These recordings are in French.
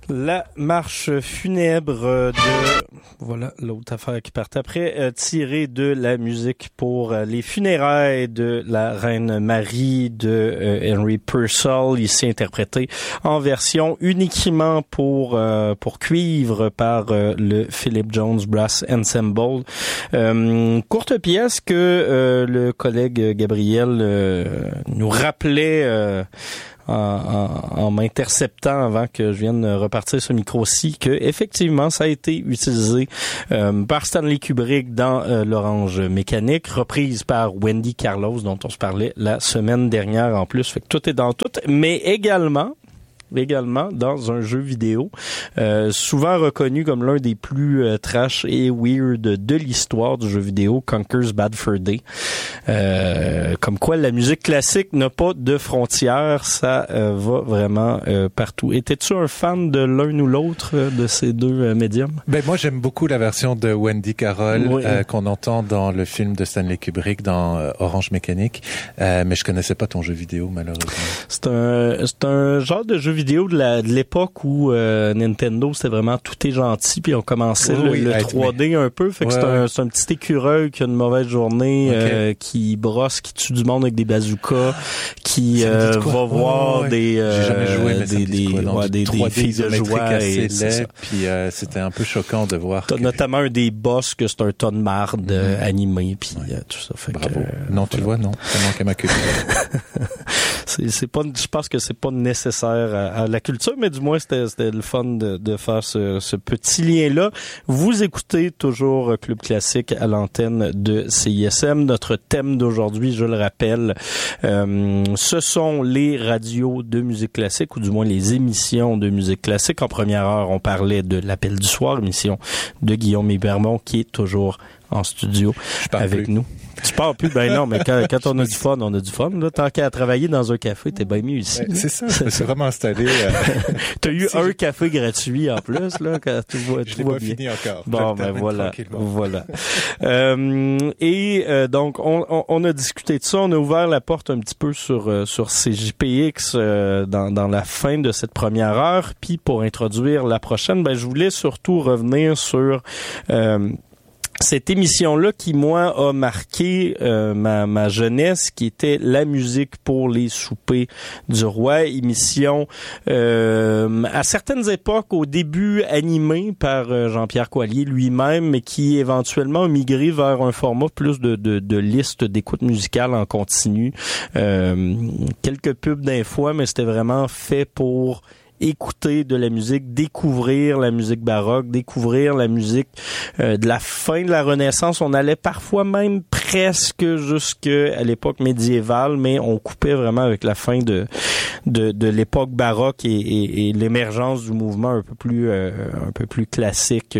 La marche funèbre de... Voilà l'autre affaire qui partait après, tirée de la musique pour les funérailles de la reine Marie de Henry Purcell, ici interprétée en version uniquement pour cuivre par le Philip Jones Brass Ensemble. Courte pièce que le collègue Gabriel nous rappelait en m'interceptant avant que je vienne repartir ce micro-ci, que effectivement ça a été utilisé par Stanley Kubrick dans l'Orange Mécanique, reprise par Wendy Carlos, dont on se parlait la semaine dernière en plus. Fait que tout est dans tout, mais également dans un jeu vidéo, souvent reconnu comme l'un des plus trash et weird de l'histoire du jeu vidéo, Conker's Bad Fur Day. Comme quoi la musique classique n'a pas de frontières, ça va vraiment partout. Étais-tu un fan de l'un ou l'autre de ces deux médiums? Ben moi j'aime beaucoup la version de Wendy Carroll, oui. qu'on entend dans le film de Stanley Kubrick dans Orange Mécanique, mais je connaissais pas ton jeu vidéo malheureusement. C'est un genre de jeu vidéo de l'époque où Nintendo c'était vraiment tout est gentil, puis on commençait le 3D un peu, fait que c'est un petit écureuil qui a une mauvaise journée, qui brosse, qui tue du monde avec des bazookas, qui va voir des j'ai jamais joué, des filles de joie et puis c'était un peu choquant de voir. T'as notamment un des boss que c'est un tas de marde animé, puis tout ça. Fait bravo. Que, non, tu le vois, non, ça manque à ma culture. c'est pas, je pense que c'est pas nécessaire à la culture, mais du moins c'était le fun de faire ce petit lien-là. Vous écoutez toujours Club Classique à l'antenne de CISM. Notre thème d'aujourd'hui, je le rappelle, ce sont les radios de musique classique, ou du moins les émissions de musique classique. En première heure, on parlait de l'Appel du soir, émission de Guillaume Hébermont, qui est toujours en studio avec nous. Tu parles plus? Ben non, mais quand on a du fun, on a du fun. Là, tant qu'à travailler dans un café, t'es bien mieux ici. C'est ça, je me suis vraiment installé. T'as eu un café gratuit en plus, là, quand tu vois, je l'ai pas fini encore. Bon, ben voilà. Donc, on a discuté de ça. On a ouvert la porte un petit peu sur CJPX dans la fin de cette première heure. Puis pour introduire la prochaine, ben je voulais surtout revenir sur cette émission-là qui, moi, a marqué ma jeunesse, qui était la musique pour les soupers du roi. Émission à certaines époques, au début animée par Jean-Pierre Coallier lui-même, mais qui éventuellement a migré vers un format plus de liste d'écoute musicale en continu. Quelques pubs d'un fois, mais c'était vraiment fait pour écouter de la musique, découvrir la musique baroque, découvrir la musique de la fin de la Renaissance. On allait parfois même presque jusqu'à l'époque médiévale, mais on coupait vraiment avec la fin de l'époque baroque et l'émergence du mouvement un peu plus classique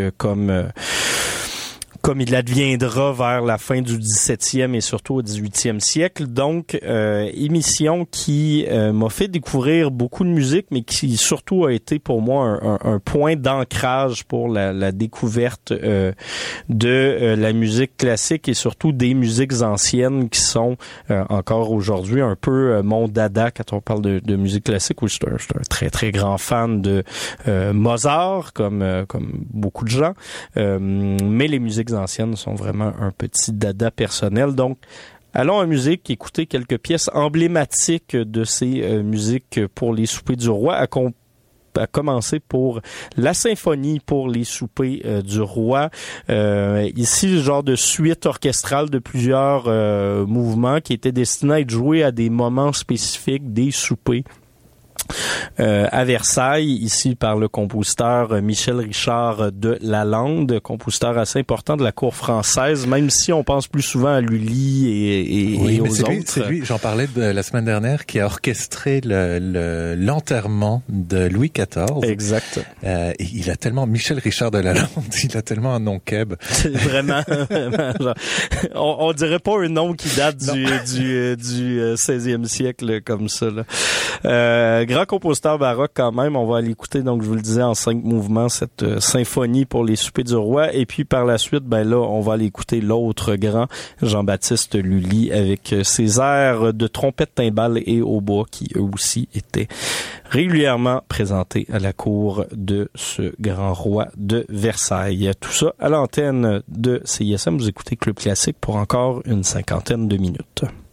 comme il adviendra vers la fin du 17e et surtout au 18e siècle. Donc, émission qui m'a fait découvrir beaucoup de musique, mais qui surtout a été pour moi un point d'ancrage pour la découverte de la musique classique et surtout des musiques anciennes qui sont encore aujourd'hui un peu mon dada quand on parle de musique classique. Oui, je suis un très très grand fan de Mozart, comme beaucoup de gens, mais les musiques anciennes sont vraiment un petit dada personnel. Donc, allons en musique, écouter quelques pièces emblématiques de ces musiques pour les soupers du roi, à commencer pour la symphonie pour les soupers du roi. Ici, le genre de suite orchestrale de plusieurs mouvements qui étaient destinés à être joués à des moments spécifiques des soupers. À Versailles, ici par le compositeur Michel Richard de Lalande, compositeur assez important de la cour française, même si on pense plus souvent à Lully et aux autres. C'est lui, j'en parlais la semaine dernière, qui a orchestré l'enterrement de Louis XIV. Exact. Et il a tellement, Michel Richard de Lalande, il a tellement un nom keb. C'est vraiment genre, on dirait pas un nom qui date du 16e siècle comme ça, là. Grand compositeur compositeur baroque quand même. On va aller écouter, donc je vous le disais, en 5 mouvements, cette symphonie pour les soupers du roi. Et puis par la suite, ben là, on va aller écouter l'autre grand, Jean-Baptiste Lully, avec ses airs de trompette, timbale et hautbois qui eux aussi étaient régulièrement présentés à la cour de ce grand roi de Versailles. Tout ça à l'antenne de CISM. Vous écoutez Club Classique pour encore une 50aine de minutes.